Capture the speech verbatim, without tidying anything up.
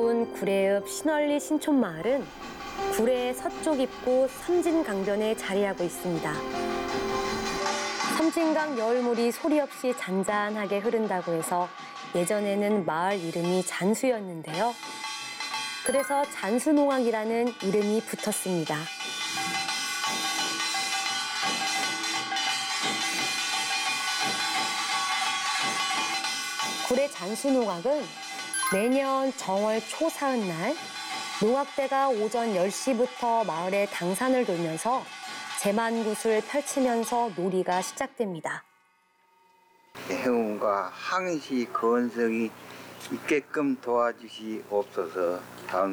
이룬 구례읍 신월리 신촌마을은 구례의 서쪽 입구 섬진강변에 자리하고 있습니다. 섬진강 여울물이 소리 없이 잔잔하게 흐른다고 해서 예전에는 마을 이름이 잔수였는데요. 그래서 잔수농악이라는 이름이 붙었습니다. 구례 잔수농악은 매년 정월 초사흔날 농악대가 오전 열 시부터 마을의 당산을 돌면서 제만굿을 펼치면서 놀이가 시작됩니다. 해운과 항시 건성이 있게끔 도와주시옵소서. 다음